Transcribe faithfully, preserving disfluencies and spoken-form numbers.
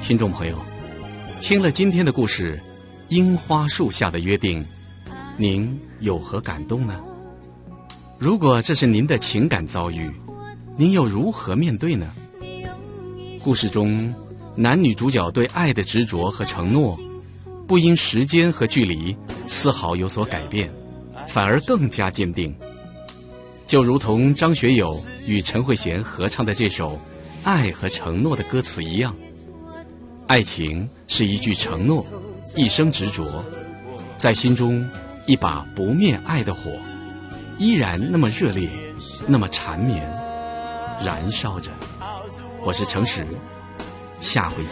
听众朋友，听了今天的故事《樱花树下的约定》，您有何感动呢？如果这是您的情感遭遇，您又如何面对呢？故事中男女主角对爱的执着和承诺，不因时间和距离丝毫有所改变，反而更加坚定。就如同张学友与陈慧娴合唱的这首《爱和承诺》的歌词一样，爱情是一句承诺，一生执着，在心中一把不灭爱的火，依然那么热烈，那么缠绵，燃烧着。我是程实，下回见。